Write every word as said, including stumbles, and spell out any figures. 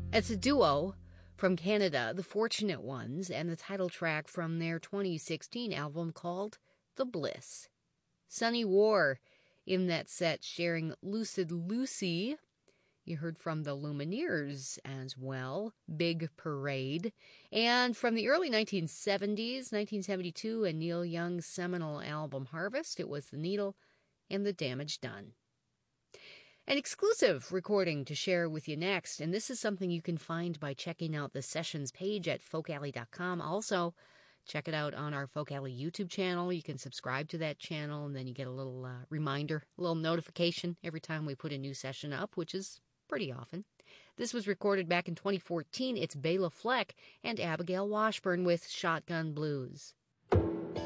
It's a duo from Canada, The Fortunate Ones, and the title track from their twenty sixteen album called The Bliss. Sunny War in that set, sharing Lucid Lucy. You heard from the Lumineers as well, Big Parade. And from the early nineteen seventies, nineteen seventy-two, and Neil Young's seminal album Harvest, it was The Needle and The Damage Done. An exclusive recording to share with you next, and this is something you can find by checking out the sessions page at folk alley dot com. Also, check it out on our Folk Alley YouTube channel. You can subscribe to that channel, and then you get a little uh, reminder, a little notification every time we put a new session up, which is pretty often. This was recorded back in twenty fourteen. It's Bela Fleck and Abigail Washburn with Shotgun Blues.